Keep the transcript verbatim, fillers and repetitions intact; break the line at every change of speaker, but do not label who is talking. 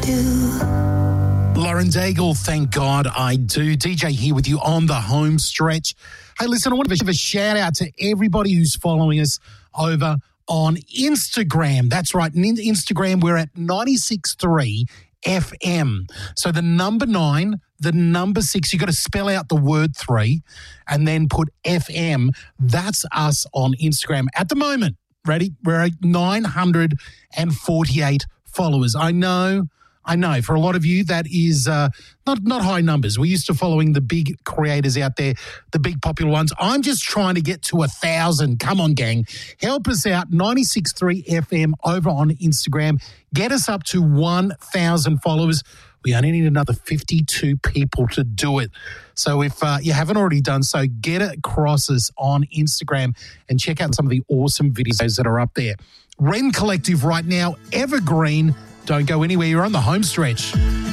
Lauren Daigle, thank God I do. D J here with you on the home stretch. Hey, listen, I want to give a shout out to everybody who's following us over on Instagram. That's right, in Instagram, we're at ninety-six point three F M. So the number nine, the number six, you got to spell out the word three and then put F M. That's us on Instagram. At the moment, ready? We're at nine hundred forty-eight followers. I know, I know. For a lot of you, that is uh, not, not high numbers. We're used to following the big creators out there, the big popular ones. I'm just trying to get to a thousand. Come on, gang. Help us out. ninety-six point three F M over on Instagram. Get us up to one thousand followers. We only need another fifty-two people to do it. So if uh, you haven't already done so, get across us on Instagram and check out some of the awesome videos that are up there. Wren Collective right now, Evergreen. Don't go anywhere. You're on the home stretch.